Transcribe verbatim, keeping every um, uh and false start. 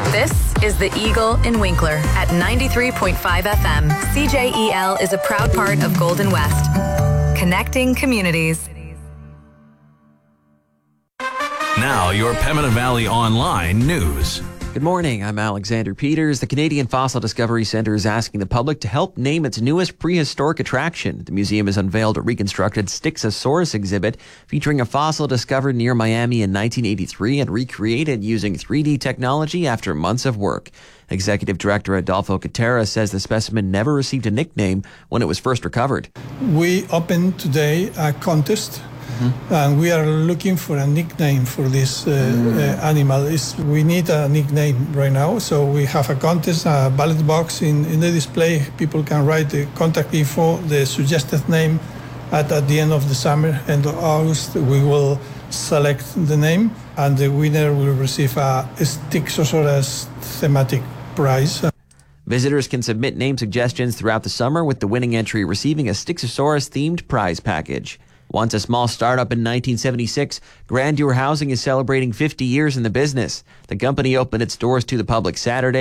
This is the Eagle in Winkler at ninety-three point five F M. C J E L is a proud part of Golden West, connecting communities. Now, your Pembina Valley Online news. Good morning, I'm Alexander Peters. The Canadian Fossil Discovery Centre is asking the public to help name its newest prehistoric attraction. The museum has unveiled a reconstructed Styxosaurus exhibit featuring a fossil discovered near Miami in nineteen eighty-three and recreated using three D technology after months of work. Executive Director Adolfo Catera says the specimen never received a nickname when it was first recovered. We opened today a contest. Mm-hmm. And we are looking for a nickname for this uh, mm-hmm. uh, animal. It's, we need a nickname right now, so we have a contest, a ballot box in, in the display. People can write the contact info, the suggested name. At, at the end of the summer, end of August, we will select the name, and the winner will receive a Styxosaurus thematic prize. Visitors can submit name suggestions throughout the summer, with the winning entry receiving a Styxosaurus-themed prize package. Once a small startup in nineteen seventy-six, Grandeur Housing is celebrating fifty years in the business. The company opened its doors to the public Saturday.